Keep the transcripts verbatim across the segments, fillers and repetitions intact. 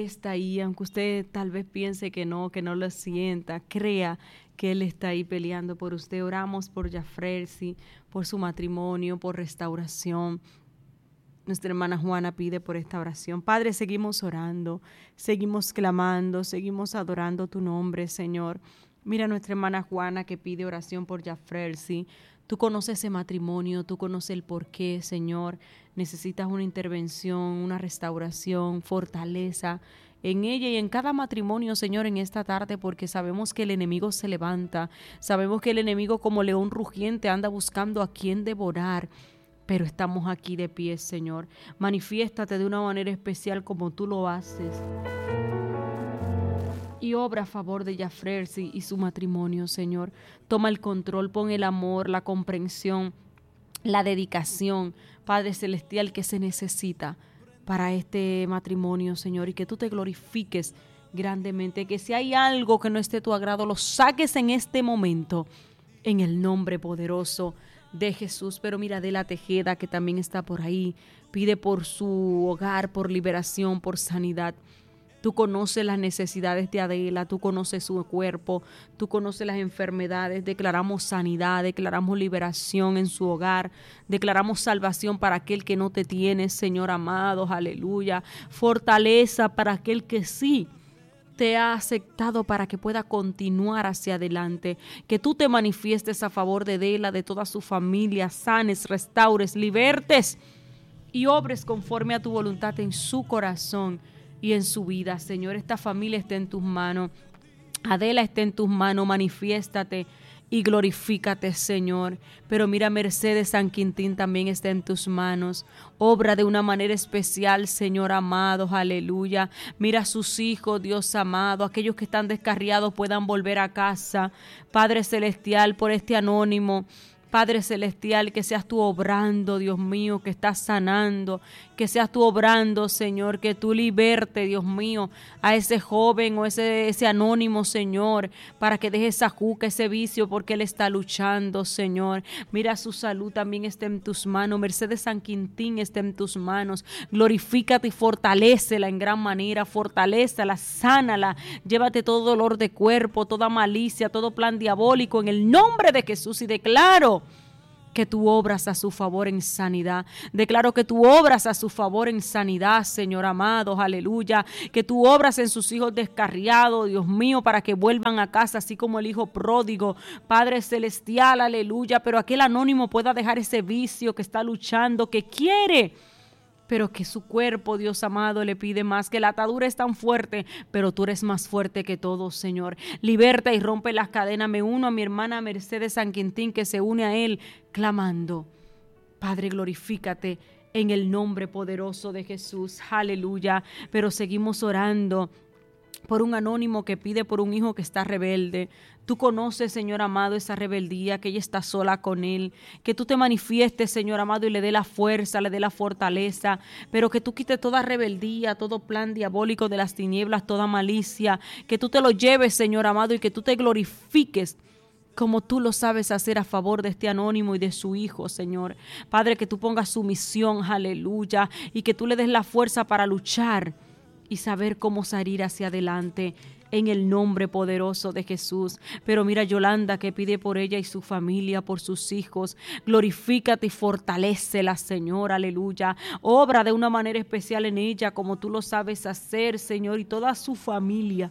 está ahí, aunque usted tal vez piense que no, que no lo sienta, crea que Él está ahí peleando por usted. Oramos por Jafrelsi, por su matrimonio, por restauración. Nuestra hermana Juana pide por esta oración. Padre, seguimos orando, seguimos clamando, seguimos adorando tu nombre, Señor. Mira a nuestra hermana Juana que pide oración por Jafrelsi. Tú conoces ese matrimonio, tú conoces el porqué, Señor. Necesitas una intervención, una restauración, fortaleza en ella y en cada matrimonio, Señor, en esta tarde, porque sabemos que el enemigo se levanta. Sabemos que el enemigo, como león rugiente, anda buscando a quien devorar. Pero estamos aquí de pie, Señor. Manifiéstate de una manera especial como tú lo haces. Y obra a favor de Jafrelsi y su matrimonio, Señor. Toma el control, pon el amor, la comprensión, la dedicación, Padre Celestial, que se necesita para este matrimonio, Señor. Y que tú te glorifiques grandemente. Que si hay algo que no esté a tu agrado, lo saques en este momento, en el nombre poderoso de Jesús. Pero mira, Adela Tejeda, que también está por ahí, pide por su hogar, por liberación, por sanidad. Tú conoces las necesidades de Adela, tú conoces su cuerpo, tú conoces las enfermedades. Declaramos sanidad, declaramos liberación en su hogar, declaramos salvación para aquel que no te tiene, Señor amado, aleluya. Fortaleza para aquel que sí te ha aceptado, para que pueda continuar hacia adelante. Que tú te manifiestes a favor de Adela, de toda su familia, sanes, restaures, libertes y obres conforme a tu voluntad en su corazón y en su vida, Señor. Esta familia está en tus manos. Adela está en tus manos. Manifiéstate y glorifícate, Señor. Pero mira, Mercedes San Quintín también está en tus manos. Obra de una manera especial, Señor amado, aleluya. Mira a sus hijos, Dios amado. Aquellos que están descarriados puedan volver a casa. Padre Celestial, por este anónimo, Padre Celestial, que seas tú obrando, Dios mío, que estás sanando, que seas tú obrando, Señor, que tú liberte, Dios mío, a ese joven o ese, ese anónimo, Señor, para que deje esa juca, ese vicio, porque él está luchando, Señor. Mira, su salud también está en tus manos. Mercedes San Quintín está en tus manos. Glorifícate y fortalécela en gran manera, fortalécela, sánala, llévate todo dolor de cuerpo, toda malicia, todo plan diabólico en el nombre de Jesús, y declaro que tú obras a su favor en sanidad. Declaro que tú obras a su favor en sanidad, Señor amado, aleluya. Que tú obras en sus hijos descarriados, Dios mío, para que vuelvan a casa, así como el hijo pródigo, Padre Celestial, aleluya. Pero aquel anónimo pueda dejar ese vicio que está luchando, que quiere, pero que su cuerpo, Dios amado, le pide más, que la atadura es tan fuerte, pero tú eres más fuerte que todo, Señor. Liberta y rompe las cadenas. Me uno a mi hermana Mercedes San Quintín, que se une a él, clamando. Padre, glorifícate en el nombre poderoso de Jesús, aleluya. Pero seguimos orando por un anónimo que pide por un hijo que está rebelde. Tú conoces, Señor amado, esa rebeldía, que ella está sola con él. Que tú te manifiestes, Señor amado, y le dé la fuerza, le dé la fortaleza. Pero que tú quites toda rebeldía, todo plan diabólico de las tinieblas, toda malicia. Que tú te lo lleves, Señor amado, y que tú te glorifiques como tú lo sabes hacer a favor de este anónimo y de su hijo, Señor. Padre, que tú pongas sumisión, aleluya, y que tú le des la fuerza para luchar y saber cómo salir hacia adelante en el nombre poderoso de Jesús. Pero mira Yolanda, que pide por ella y su familia, por sus hijos. Glorifícate y fortalécela, Señor, aleluya. Obra de una manera especial en ella, como tú lo sabes hacer, Señor, y toda su familia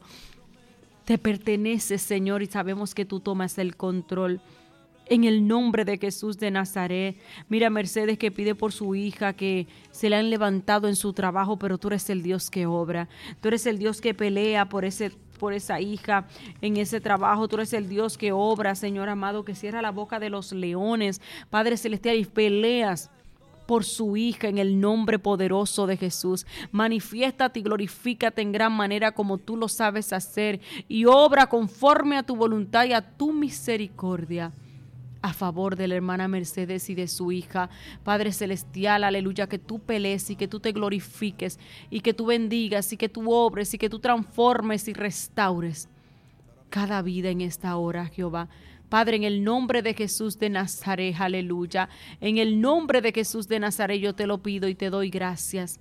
te pertenece, Señor, y sabemos que tú tomas el control. En el nombre de Jesús de Nazaret. Mira Mercedes, que pide por su hija, que se le han levantado en su trabajo, pero tú eres el Dios que obra. Tú eres el Dios que pelea por ese por esa hija en ese trabajo. Tú eres el Dios que obra, Señor amado, que cierra la boca de los leones, Padre Celestial, y peleas por su hija en el nombre poderoso de Jesús. Manifiéstate y glorifícate en gran manera como tú lo sabes hacer, y obra conforme a tu voluntad y a tu misericordia a favor de la hermana Mercedes y de su hija. Padre Celestial, aleluya, que tú pelees y que tú te glorifiques y que tú bendigas y que tú obres y que tú transformes y restaures cada vida en esta hora, Jehová. Padre, en el nombre de Jesús de Nazaret, aleluya, en el nombre de Jesús de Nazaret yo te lo pido y te doy gracias.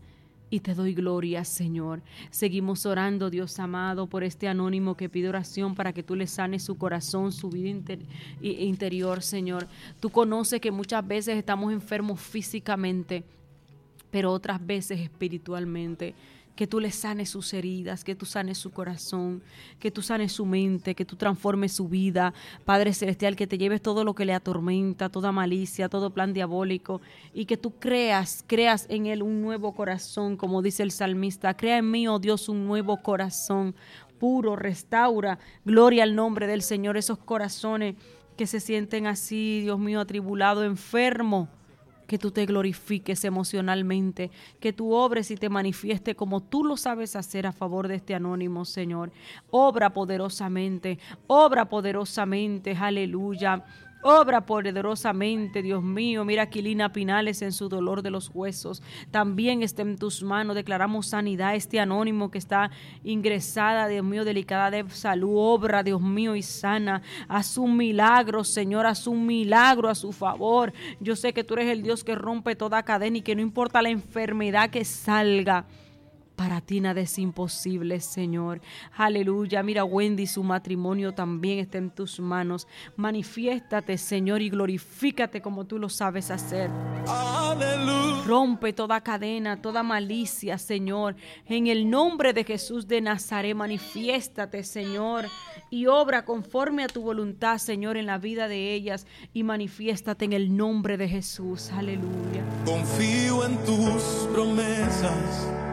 y te doy gloria, Señor. Seguimos orando, Dios amado, por este anónimo que pide oración para que tú le sanes su corazón, su vida inter- interior, Señor. Tú conoces que muchas veces estamos enfermos físicamente, pero otras veces espiritualmente. Que tú le sanes sus heridas, que tú sanes su corazón, que tú sanes su mente, que tú transformes su vida. Padre Celestial, que te lleves todo lo que le atormenta, toda malicia, todo plan diabólico, y que tú creas, creas en él un nuevo corazón, como dice el salmista. Crea en mí, oh Dios, un nuevo corazón puro, restaura, gloria al nombre del Señor, esos corazones que se sienten así, Dios mío, atribulado, enfermo. Que tú te glorifiques emocionalmente, que tú obres y te manifieste como tú lo sabes hacer a favor de este anónimo, Señor. Obra poderosamente, obra poderosamente, aleluya. Obra poderosamente, Dios mío. Mira a Aquilina Pinales en su dolor de los huesos. También está en tus manos. Declaramos sanidad a este anónimo que está ingresada, Dios mío, delicada de salud. Obra, Dios mío, y sana. Haz un milagro, Señor. Haz un milagro a su favor. Yo sé que tú eres el Dios que rompe toda cadena y que no importa la enfermedad que salga, para ti nada es imposible, Señor. Aleluya. Mira, Wendy, su matrimonio también está en tus manos. Manifiéstate, Señor, y glorifícate como tú lo sabes hacer. Aleluya. Rompe toda cadena, toda malicia, Señor. En el nombre de Jesús de Nazaret, manifiéstate, Señor, y obra conforme a tu voluntad, Señor, en la vida de ellas, y manifiéstate en el nombre de Jesús. Aleluya. Confío en tus promesas.